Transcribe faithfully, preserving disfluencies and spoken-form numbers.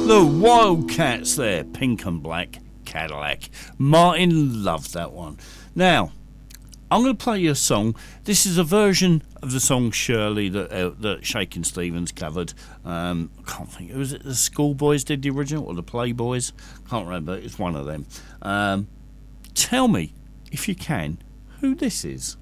The Wildcats there, Pink and Black Cadillac. Martin loved that one. Now, I'm going to play you a song. This is a version of the song Shirley that uh, that Shakin' Stevens covered. Um, I can't think. Was it the Schoolboys did the original or the Playboys? Can't remember. It's one of them. Um, tell me, if you can, who this is.